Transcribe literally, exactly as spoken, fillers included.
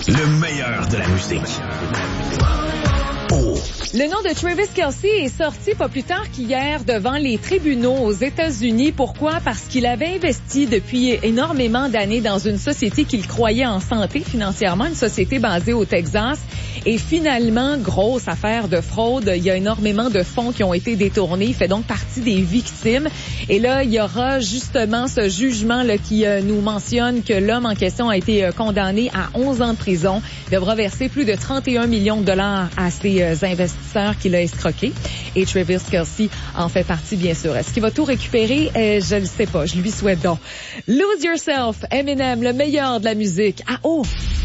Le meilleur de la musique. Oh. Le nom de Travis Kelce est sorti pas plus tard qu'hier devant les tribunaux aux États-Unis. Pourquoi? Parce qu'il avait investi depuis énormément d'années dans une société qu'il croyait en santé financièrement, une société basée au Texas. Et finalement, grosse affaire de fraude. Il y a énormément de fonds qui ont été détournés. Il fait donc partie des victimes. Et là, il y aura justement ce jugement là qui euh, nous mentionne que l'homme en question a été euh, condamné à onze ans de prison. Il devra verser plus de trente et un millions de dollars à ses euh, investisseurs qu'il a escroqués. Et Travis Kelce en fait partie, bien sûr. Est-ce qu'il va tout récupérer? Euh, je ne sais pas. Je lui souhaite donc. Lose Yourself, Eminem, le meilleur de la musique. Ah oh!